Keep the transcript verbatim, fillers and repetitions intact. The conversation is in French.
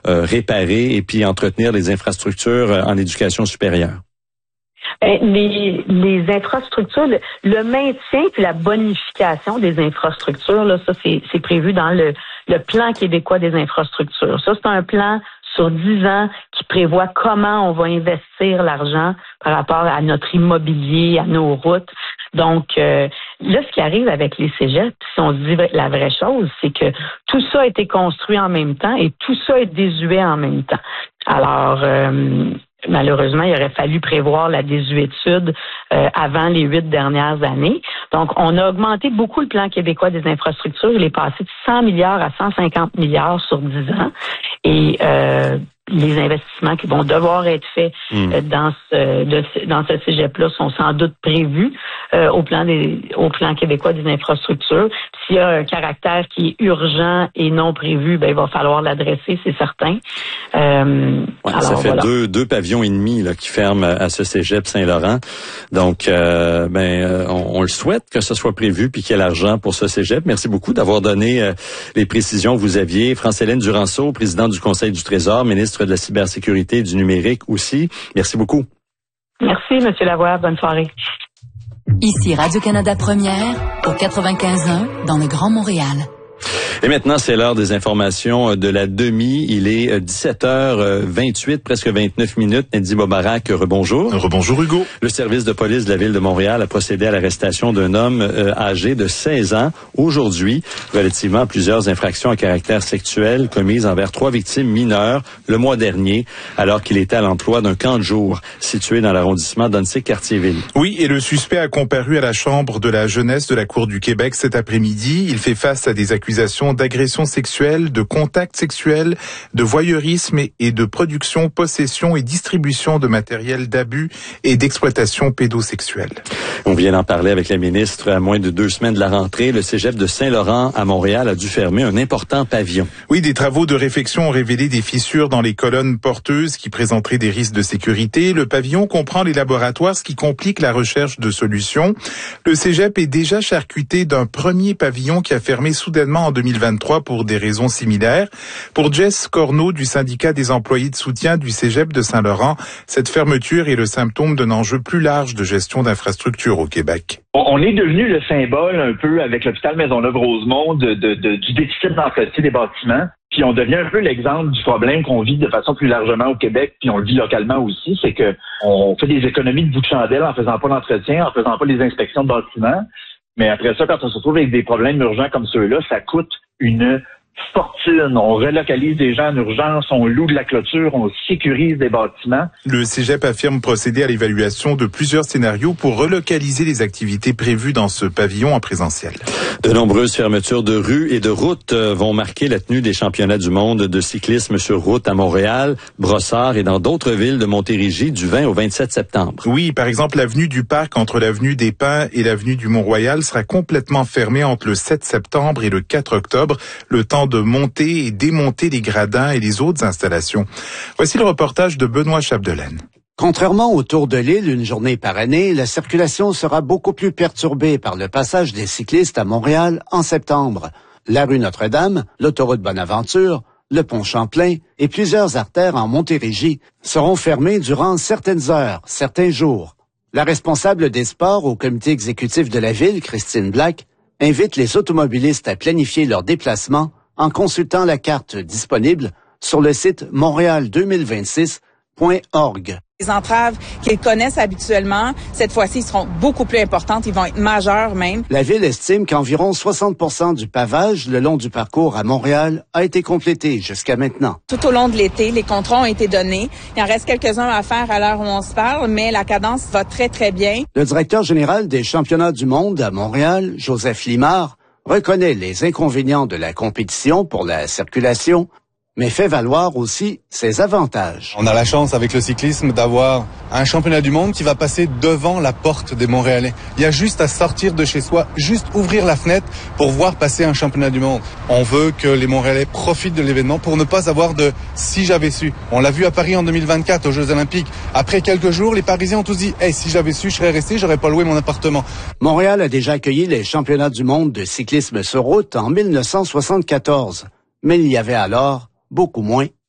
euh, réparer et puis entretenir les infrastructures euh, en éducation supérieure? Les, les infrastructures, le, le maintien puis la bonification des infrastructures, là, ça c'est, c'est prévu dans le, le plan québécois des infrastructures. Ça, c'est un plan sur dix ans qui prévoit comment on va investir l'argent par rapport à notre immobilier, à nos routes. Donc, euh, là, ce qui arrive avec les cégeps, si on se dit la vraie chose, c'est que tout ça a été construit en même temps et tout ça est désuet en même temps. Alors, euh, malheureusement, il aurait fallu prévoir la désuétude euh, avant les huit dernières années. Donc, on a augmenté beaucoup le plan québécois des infrastructures. Il est passé de cent milliards à cent cinquante milliards sur dix ans. Et euh, les investissements qui vont devoir être faits mmh. euh, dans ce de, dans ce cégep-là sont sans doute prévus euh, au plan des au plan québécois des infrastructures. S'il y a un caractère qui est urgent et non prévu, ben il va falloir l'adresser, c'est certain. Euh, ouais, alors, ça fait voilà. deux deux pavillons et demi là qui ferment à ce cégep Saint-Laurent. Donc euh, ben euh, on, on le souhaite que ce soit prévu puis qu'il y ait l'argent pour ce cégep. Merci beaucoup d'avoir donné euh, les précisions que vous aviez. France-Hélène Duranceau, présidente du Conseil du Trésor, ministre de la cybersécurité et du numérique aussi. Merci beaucoup. Merci, M. Lavoie. Bonne soirée. Ici Radio-Canada Première, au quatre-vingt-quinze point un, dans le Grand Montréal. Et maintenant, c'est l'heure des informations de la demi. Il est dix-sept heures vingt-huit, presque vingt-neuf minutes. Nadine Beaubarac, rebonjour. Rebonjour Hugo. Le service de police de la Ville de Montréal a procédé à l'arrestation d'un homme euh, âgé de seize ans aujourd'hui, relativement à plusieurs infractions à caractère sexuel commises envers trois victimes mineures le mois dernier, alors qu'il était à l'emploi d'un camp de jour situé dans l'arrondissement d'Onsic-Cartierville. Oui, et le suspect a comparu à la Chambre de la jeunesse de la Cour du Québec cet après-midi. Il fait face à des accusations d'agression sexuelle, de contact sexuel, de voyeurisme et de production, possession et distribution de matériel d'abus et d'exploitation pédosexuelle. On vient d'en parler avec la ministre. À moins de deux semaines de la rentrée, le cégep de Saint-Laurent à Montréal a dû fermer un important pavillon. Oui, des travaux de réfection ont révélé des fissures dans les colonnes porteuses qui présenteraient des risques de sécurité. Le pavillon comprend les laboratoires, ce qui complique la recherche de solutions. Le cégep est déjà charcuté d'un premier pavillon qui a fermé soudainement en deux mille vingt-trois pour des raisons similaires. Pour Jess Corneau du syndicat des employés de soutien du cégep de Saint-Laurent, cette fermeture est le symptôme d'un enjeu plus large de gestion d'infrastructures au Québec. On est devenu le symbole un peu avec l'hôpital Maisonneuve-Rosemont de, de, de, du déficit d'entretien des bâtiments. Puis on devient un peu l'exemple du problème qu'on vit de façon plus largement au Québec, puis on le vit localement aussi, c'est que on fait des économies de bout de chandelle en faisant pas l'entretien, en faisant pas les inspections de bâtiments. Mais après ça, quand on se retrouve avec des problèmes urgents comme ceux-là, ça coûte une fortune. On relocalise des gens en urgence, on loue de la clôture, on sécurise des bâtiments. Le cégep affirme procéder à l'évaluation de plusieurs scénarios pour relocaliser les activités prévues dans ce pavillon en présentiel. De nombreuses fermetures de rues et de routes vont marquer la tenue des championnats du monde de cyclisme sur route à Montréal, Brossard et dans d'autres villes de Montérégie du vingt au vingt-sept septembre. Oui, par exemple, l'avenue du Parc entre l'avenue des Pins et l'avenue du Mont-Royal sera complètement fermée entre le sept septembre et le quatre octobre, le temps de monter et démonter les gradins et les autres installations. Voici le reportage de Benoît Chapdelaine. Contrairement au Tour de l'île, une journée par année, la circulation sera beaucoup plus perturbée par le passage des cyclistes à Montréal en septembre. La rue Notre-Dame, l'autoroute Bonaventure, le pont Champlain et plusieurs artères en Montérégie seront fermées durant certaines heures, certains jours. La responsable des sports au comité exécutif de la ville, Christine Black, invite les automobilistes à planifier leurs déplacements en consultant la carte disponible sur le site montréal deux mille vingt-six point org. Les entraves qu'ils connaissent habituellement, cette fois-ci, seront beaucoup plus importantes. Ils vont être majeures même. La ville estime qu'environ soixante pour cent du pavage le long du parcours à Montréal a été complété jusqu'à maintenant. Tout au long de l'été, les contrats ont été donnés. Il en reste quelques-uns à faire à l'heure où on se parle, mais la cadence va très, très bien. Le directeur général des championnats du monde à Montréal, Joseph Limard, reconnaît les inconvénients de la compétition pour la circulation, mais fait valoir aussi ses avantages. On a la chance avec le cyclisme d'avoir un championnat du monde qui va passer devant la porte des Montréalais. Il y a juste à sortir de chez soi, juste ouvrir la fenêtre pour voir passer un championnat du monde. On veut que les Montréalais profitent de l'événement pour ne pas avoir de « si j'avais su ». On l'a vu à Paris en deux mille vingt-quatre aux Jeux Olympiques. Après quelques jours, les Parisiens ont tous dit hey, « si j'avais su, je serais resté, j'aurais pas loué mon appartement ». Montréal a déjà accueilli les championnats du monde de cyclisme sur route en mille neuf cent soixante-quatorze, mais il y avait alors beaucoup moins